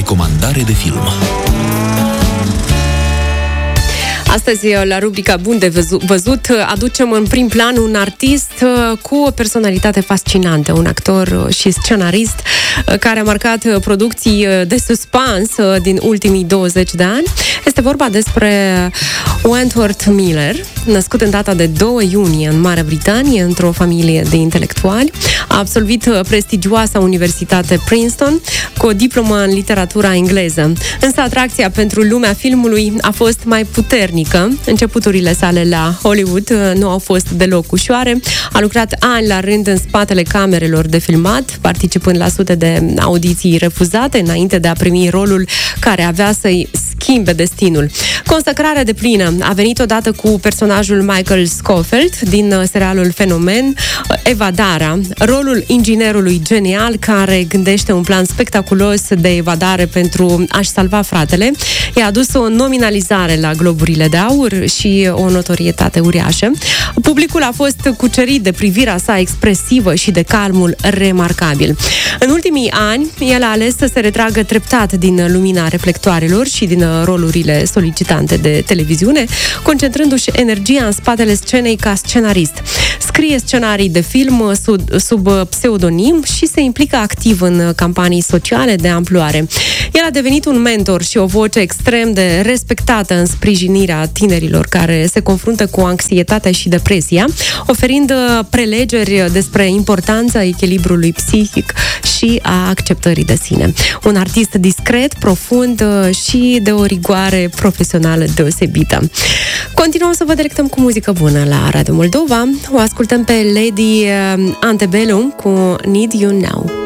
recomandare de film. Astăzi, la rubrica Bun de văzut, aducem în prim plan un artist cu o personalitate fascinantă, un actor și scenarist care a marcat producții de suspans din ultimii 20 de ani. Este vorba despre Wentworth Miller, născut în data de 2 iunie în Marea Britanie, într-o familie de intelectuali. A absolvit prestigioasa Universitate Princeton cu o diplomă în literatura engleză. Însă atracția pentru lumea filmului a fost mai puternică. Începuturile sale la Hollywood nu au fost deloc ușoare. A lucrat ani la rând în spatele camerelor de filmat, participând la sute de audiții refuzate înainte de a primi rolul care avea să-i schimbe destinul. Consacrarea deplină a venit odată cu personajul Michael Scofield din serialul Fenomen, Evadarea, rolul inginerului genial care gândește un plan spectaculos de evadare pentru a-și salva fratele. I-a adus o nominalizare la Globurile de Aur și o notorietate uriașă. Publicul a fost cucerit de privirea sa expresivă și de calmul remarcabil. În ultimii ani, el a ales să se retragă treptat din lumina reflectoarelor și din rolurile solicitante de televiziune, concentrându-și energia în spatele scenei ca scenarist. Scrie scenarii de film sub pseudonim și se implică activ în campanii sociale de amploare. El a devenit un mentor și o voce extrem de respectată în sprijinirea tinerilor care se confruntă cu anxietatea și depresia, oferind prelegeri despre importanța echilibrului psihic și a acceptării de sine. Un artist discret, profund și de o rigoare profesională deosebită. Continuăm să vă delectăm cu muzică bună la Radio Moldova. O ascultăm pe Lady Antebellum cu Need You Now.